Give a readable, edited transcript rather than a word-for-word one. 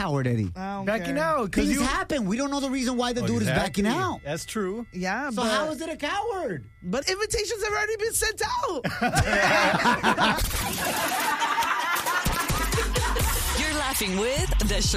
coward, Eddie? Backing out. Things happen. We don't know the reason why the dude is backing out. That's true. Yeah, So how is it a coward? But invitations have already been sent out. You're laughing with The